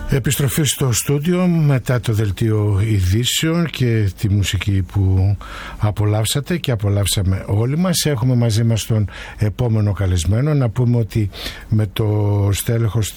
Επιστροφή στο στούντιο μετά το δελτίο ειδήσεων και τη μουσική που απολαύσατε και απολαύσαμε όλοι μας. Έχουμε μαζί μας τον επόμενο καλεσμένο. Να πούμε ότι με το στέλεχος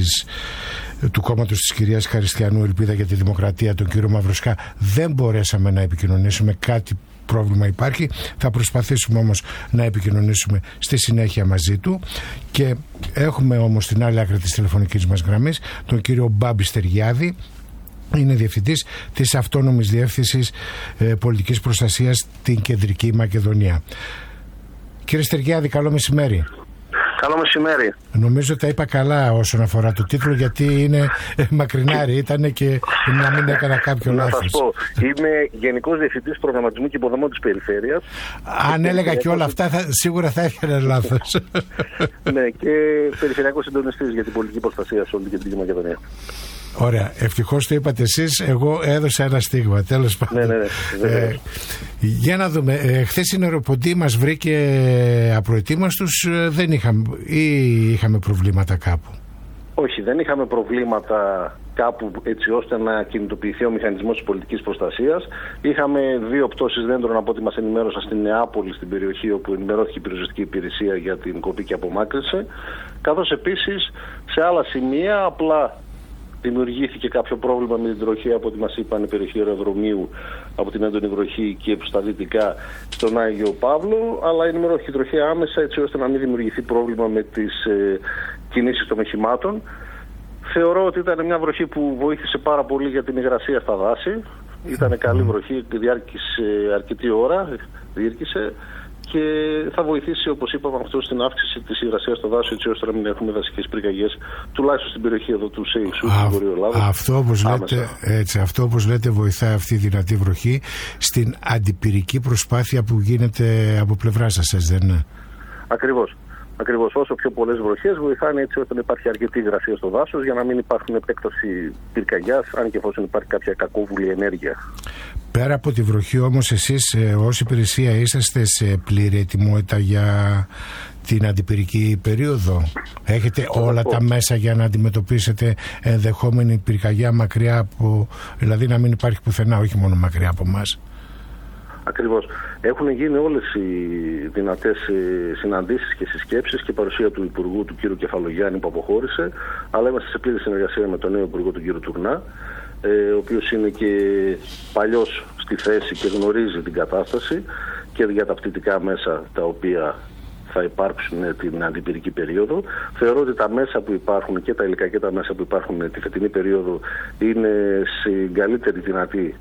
του κόμματος της κυρίας Χαριστιανού Ελπίδα για τη Δημοκρατία, τον κύριο Μαυροσκά, δεν μπορέσαμε να επικοινωνήσουμε. Κάτι πρόβλημα υπάρχει. Θα προσπαθήσουμε όμως να επικοινωνήσουμε στη συνέχεια μαζί του. Και έχουμε όμως στην άλλη άκρη της τηλεφωνικής μας γραμμής τον κύριο Μπάμπη Στεργιάδη. Είναι διευθυντής της Αυτόνομης Διεύθυνσης Πολιτικής Προστασίας στην Κεντρική Μακεδονία. Κύριε Στεργιάδη, καλό μεσημέρι. Καλό μεσημέρι. Νομίζω τα είπα καλά όσον αφορά το τίτλο, γιατί είναι μακρινάρι ήταν και να μην έκανα κάποιο λάθος. Να σας πω, είμαι Γενικός Διευθυντής Προγραμματισμού και Υποδομών της Περιφέρειας. Αν έλεγα και όλα αυτά, σίγουρα θα έκανα λάθος. Ναι, και Περιφερειακός Συντονιστής για την Πολιτική Προστασία σε όλη την Κεντρική Μακεδονία. Ωραία, ευτυχώς το είπατε εσείς, εγώ έδωσα ένα στίγμα, τέλος πάντων. Ναι. Για να δούμε, χθες η νεροποντή μας βρήκε απροετοίμαστους, δεν είχαμε προβλήματα κάπου? Όχι, δεν είχαμε προβλήματα κάπου έτσι ώστε να κινητοποιηθεί ο μηχανισμός της πολιτικής προστασίας. Είχαμε 2 πτώσεις δέντρων από ό,τι μας ενημέρωσαν στην Νεάπολη, στην περιοχή όπου ενημερώθηκε η πυροσβεστική υπηρεσία για την κοπή και απομάκρυνση. Καθώς επίσης σε άλλα σημεία απλά δημιουργήθηκε κάποιο πρόβλημα με την τροχία από ό,τι μας είπαν η περιοχή αεροδρομίου από την έντονη βροχή και προς τα δυτικά στον Άγιο Παύλο, αλλά ενημερώθηκε η τροχία άμεσα έτσι ώστε να μην δημιουργηθεί πρόβλημα με τις κινήσεις των οχημάτων. Θεωρώ ότι ήταν μια βροχή που βοήθησε πάρα πολύ για την υγρασία στα δάση. Ήταν καλή βροχή, διάρκησε αρκετή ώρα, διήρκησε. Και θα βοηθήσει, όπως είπαμε, αυτό στην αύξηση της υγρασίας στο δάσο, έτσι ώστε να μην έχουμε δασικές πυρκαγιές, τουλάχιστον στην περιοχή εδώ του ΣΕΙΞΟΥ, στην Βορειοελλάδα. Αυτό, όπως λέτε, βοηθάει αυτή η δυνατή βροχή στην αντιπυρική προσπάθεια που γίνεται από πλευρά σας, δεν είναι? Ακριβώς. Όσο πιο πολλές βροχές βοηθάνε έτσι ώστε να υπάρχει αρκετή υγρασία στο δάσος για να μην υπάρχουν επέκταση πυρκαγιάς, αν και εφόσον υπάρχει κάποια κακόβουλη ενέργεια. Πέρα από τη βροχή όμως, εσείς ως υπηρεσία είσαστε σε πλήρη ετοιμότητα για την αντιπυρική περίοδο? Έχετε όλα τα μέσα για να αντιμετωπίσετε ενδεχόμενη πυρκαγιά μακριά από, δηλαδή να μην υπάρχει πουθενά, όχι μόνο μακριά από εμάς? Ακριβώς. Έχουν γίνει όλες οι δυνατές συναντήσεις και συσκέψεις και παρουσία του Υπουργού, του κ. Κεφαλογιάννη, που αποχώρησε, αλλά είμαστε σε πλήρη συνεργασία με τον νέο Υπουργό, τον κ. Τουρνά, ο οποίος είναι και παλιός στη θέση και γνωρίζει την κατάσταση και για τα πτυτικά μέσα τα οποία θα υπάρξουν την αντιπυρική περίοδο. Θεωρώ ότι τα μέσα που υπάρχουν και τα υλικά και τα μέσα που υπάρχουν τη φετινή περίοδο είναι στην καλύτερη δυνατή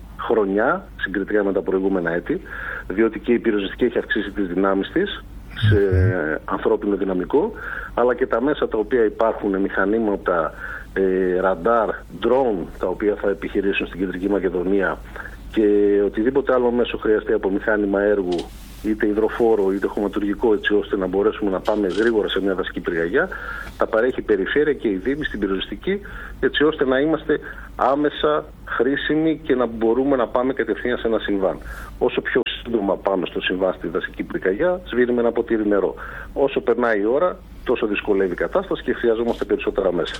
χρονιά συγκριτικά με τα προηγούμενα έτη, διότι και η πυροσβεστική έχει αυξήσει τις δυνάμεις της σε ανθρώπινο δυναμικό, αλλά και τα μέσα τα οποία υπάρχουν, μηχανήματα, ραντάρ, drone, τα οποία θα επιχειρήσουν στην Κεντρική Μακεδονία, και οτιδήποτε άλλο μέσο χρειαστεί από μηχάνημα έργου, είτε υδροφόρο είτε χωματουργικό, έτσι ώστε να μπορέσουμε να πάμε γρήγορα σε μια δασική πυρκαγιά, τα παρέχει η περιφέρεια και η Δήμη στην πυροσβεστική, έτσι ώστε να είμαστε άμεσα χρήσιμοι και να μπορούμε να πάμε κατευθείαν σε ένα συμβάν. Όσο πιο σύντομα πάμε στο συμβάν στη δασική πυρκαγιά, σβήνουμε ένα ποτήρι νερό. Όσο περνάει η ώρα, τόσο δυσκολεύει η κατάσταση και χρειαζόμαστε περισσότερα μέσα.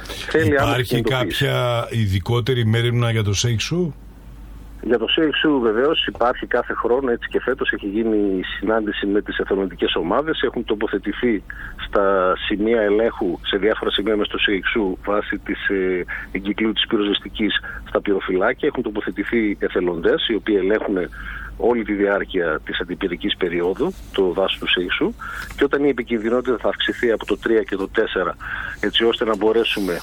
Υπάρχει κάποια ειδικότερη μέρημνα για το ΣΕΙΞΟΥ? Για το ΣΕΙΞΟΥ βεβαίως υπάρχει κάθε χρόνο, έτσι και φέτος έχει γίνει η συνάντηση με τις εθελοντικές ομάδες. Έχουν τοποθετηθεί στα σημεία ελέγχου, σε διάφορα σημεία μες στο ΣΕΙΞΟΥ, βάσει της εγκυκλίου της πυροσβεστικής στα πυροφυλάκια. Έχουν τοποθετηθεί εθελοντές, οι οποίοι ελέγχουν όλη τη διάρκεια της αντιπυρικής περίοδου το δάσος του ΣΕΙΞΟΥ, και όταν η επικινδυνότητα θα αυξηθεί από το 3 και το 4, έτσι ώστε να μπορέσουμε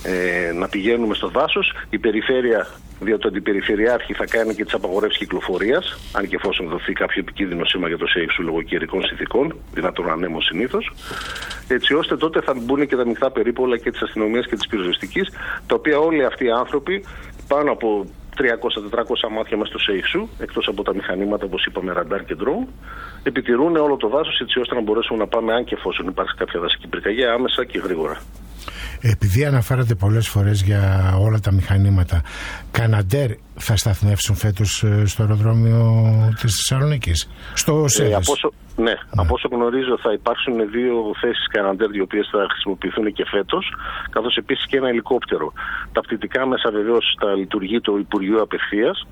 να πηγαίνουμε στο δάσος, η περιφέρεια, διότι το αντιπεριφερειάρχη θα κάνει και τις απαγορεύσεις κυκλοφορίας, αν και εφόσον δοθεί κάποιο επικίνδυνο σήμα για το ΣΕΙΞΟΥ λόγω καιρικών συνθηκών, δυνατόν ανέμων συνήθως, έτσι ώστε τότε θα μπουν και τα μειχθά περίπολα και της αστυνομίας και της πυροσβεστικής, τα οποία όλοι αυτοί οι άνθρωποι, πάνω από 300-400 μάτια μέσα στο ΣΕΙΞΟΥ, εκτός από τα μηχανήματα, όπως είπαμε, ραντάρ και drone, επιτηρούν όλο το δάσος, έτσι ώστε να μπορέσουμε να πάμε, αν και εφόσον υπάρξει κάποια δασική πυρκαγιά, άμεσα και γρήγορα. Επειδή αναφέρατε πολλές φορές για όλα τα μηχανήματα, Καναντέρ θα σταθμεύσουν φέτος στο αεροδρόμιο της Θεσσαλονίκης, στο ΣΕΔΕΣ? Από όσο γνωρίζω θα υπάρξουν 2 θέσεις Καναντέρ οι οποίες θα χρησιμοποιηθούν και φέτος, καθώς επίσης και ένα ελικόπτερο. Τα πτυτικά μέσα βεβαίως θα λειτουργεί το Υπουργείο απευθείας.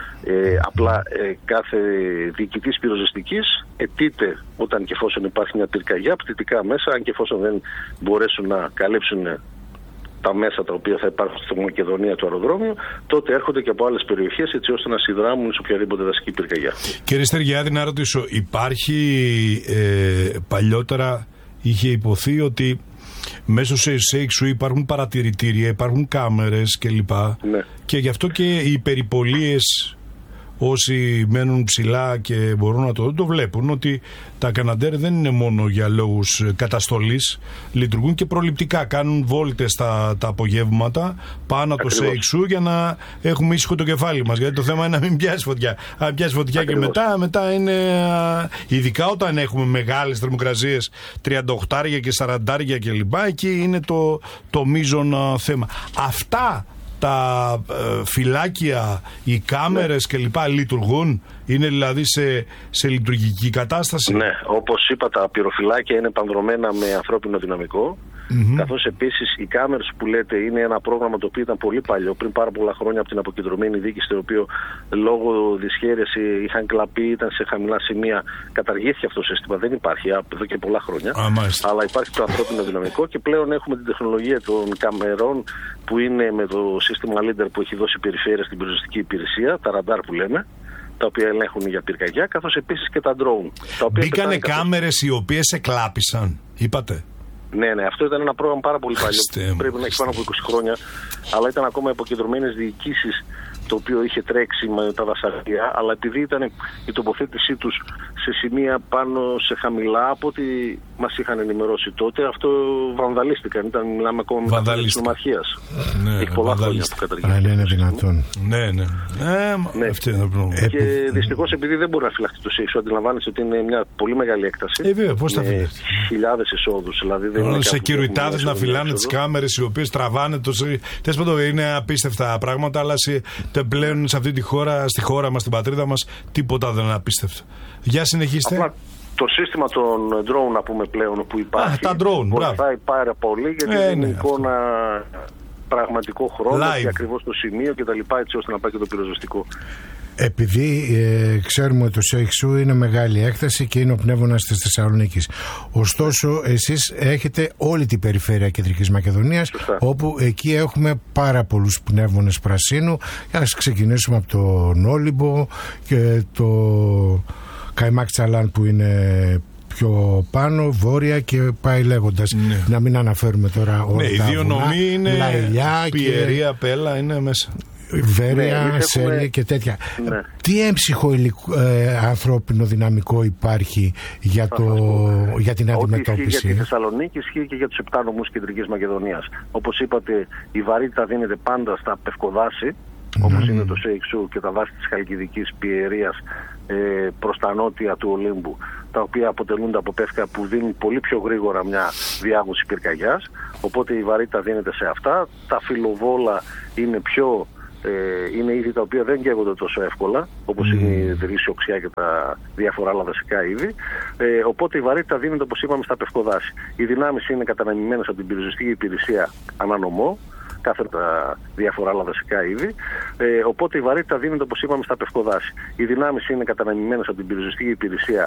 Απλά κάθε διοικητής πυροσβεστικής αιτείται, όταν και εφόσον υπάρχει μια πυρκαγιά, πτυτικά μέσα, αν και εφόσον δεν μπορέσουν να καλύψουν τα μέσα τα οποία θα υπάρχουν στη Μακεδονία του αεροδρόμιου, τότε έρχονται και από άλλες περιοχές, έτσι ώστε να συνδράμουν σε οποιαδήποτε δασική πυρκαγιά. Κύριε Στεργιάδη, να ρωτήσω, υπάρχει παλιότερα είχε υποθεί ότι μέσω σε ΣΕΙΞΟΥ υπάρχουν παρατηρητήρια, υπάρχουν κάμερες κλπ. Ναι. Και γι' αυτό και οι περιπολίες, όσοι μένουν ψηλά και μπορούν να το δουν, το βλέπουν ότι τα Καναντέρ δεν είναι μόνο για λόγους καταστολής, λειτουργούν και προληπτικά. Κάνουν βόλτες τα απογεύματα πάνω από το ΣΕΙΞΟΥ για να έχουμε ήσυχο το κεφάλι μας. Γιατί το θέμα είναι να μην πιάσει φωτιά. Αν πιάσει φωτιά και μετά είναι. Ειδικά όταν έχουμε μεγάλες θερμοκρασίες, 38 και 40 κλπ. Εκεί είναι το μείζον θέμα. Αυτά τα φυλάκια, οι κάμερες κλπ. Λειτουργούν, είναι δηλαδή σε λειτουργική κατάσταση? Ναι, όπως είπα, τα πυροφυλάκια είναι πανδρομένα με ανθρώπινο δυναμικό. Καθώς επίσης οι κάμερες που λέτε είναι ένα πρόγραμμα το οποίο ήταν πολύ παλιό, πριν πάρα πολλά χρόνια από την αποκεντρωμένη διοίκηση, το οποίο λόγω δυσχέρειας είχαν κλαπεί, ήταν σε χαμηλά σημεία. Καταργήθηκε αυτό το σύστημα, δεν υπάρχει εδώ και πολλά χρόνια. Αλλά υπάρχει το ανθρώπινο δυναμικό και πλέον έχουμε την τεχνολογία των καμερών που είναι με το σύστημα Leader που έχει δώσει η περιφέρεια στην πυροσβεστική υπηρεσία, τα ραντάρ που λέμε, τα οποία ελέγχουν για πυρκαγιά, καθώς επίσης και τα drone. Μπήκανε κάμερες οι οποίες εκλάπησαν, είπατε? Ναι, αυτό ήταν ένα πρόγραμμα πάρα πολύ παλιό. Πρέπει να έχει πάνω από 20 χρόνια, αλλά ήταν ακόμα υποκεντρωμένες διοικήσεις, το οποίο είχε τρέξει με τα δασαρία, αλλά επειδή ήταν η τοποθέτησή τους σε σημεία πάνω σε χαμηλά από ό,τι μας είχαν ενημερώσει τότε, αυτό βανδαλίστηκαν. Μιλάμε ακόμα μετά της νομαρχίας. Ναι, έχει πολλά χρόνια που καταργήθηκε. Αν είναι δυνατόν. Ναι. Αυτό είναι το πρόβλημα. Και δυστυχώς, επειδή δεν μπορεί να φυλαχτεί το ΣΕΙΞΟΥ, αντιλαμβάνεσαι ότι είναι μια πολύ μεγάλη έκταση. Βέβαια, πώς θα φυλαχτεί? Χιλιάδες εισόδους. Δηλαδή σε κυρουιτάδες να φυλάνε τις κάμερες οι οποίες τραβάνε το. Είναι απίστευτα πράγματα, αλλά πλέον σε αυτή τη χώρα, στη χώρα μας, στην πατρίδα μας, τίποτα δεν είναι απίστευτο. Για συνεχίστε. Απλά το σύστημα των drone, να πούμε πλέον, που υπάρχει, τα drone, βοηθάει πάρα πολύ, γιατί δίνει εικόνα πραγματικό χρόνο και ακριβώς το σημείο κτλ., έτσι ώστε να πάει και το πυροσβεστικό. Επειδή ξέρουμε ότι το ΣΕΙΞΟΥ είναι μεγάλη έκταση και είναι ο πνεύμονας της Θεσσαλονίκης. Ωστόσο, εσείς έχετε όλη την περιφέρεια Κεντρικής Μακεδονίας, όπου εκεί έχουμε πάρα πολλούς πνεύμονες πρασίνου. Ας ξεκινήσουμε από τον Όλυμπο και το Καϊμάκ Τσαλάν που είναι πιο πάνω, βόρεια και πάει λέγοντας. Ναι. Να μην αναφέρουμε τώρα όλα οι δύο νομοί είναι Πιερία, Πέλα, είναι μέσα. Βέρεια, Σέλη και τέτοια. Ναι. Τι έμψυχο ανθρώπινο δυναμικό υπάρχει για την αντιμετώπιση? Ό,τι ισχύει για τη Θεσσαλονίκη ισχύει και για τους 7 νομούς Κεντρικής Μακεδονίας. Όπως είπατε, η βαρύτητα δίνεται πάντα στα πευκοδάση, όπως είναι το ΣΕΙΞΟΥ και τα δάση της Χαλκιδικής, Πιερίας, προς τα νότια του Ολύμπου, τα οποία αποτελούνται από πεύκα που δίνουν πολύ πιο γρήγορα μια διάγωση πυρκαγιάς. Οπότε η βαρύτητα δίνεται σε αυτά. Τα φιλοβόλα είναι είδη τα οποία δεν καίγονται τόσο εύκολα, όπως είναι η δρύση, οξιά και τα διάφορα άλλα δασικά είδη. Οπότε η βαρύτητα δίνεται, όπως είπαμε, στα πευκοδάση. Οι δυνάμεις είναι καταναμημένες από την πυροσβεστική υπηρεσία ανανομό, κάθε τα διάφορα άλλα δασικά είδη. Οπότε η βαρύτητα δίνεται, όπως είπαμε, στα πευκοδάση. Οι δυνάμεις είναι καταναμημένες από την πυροσβεστική υπηρεσία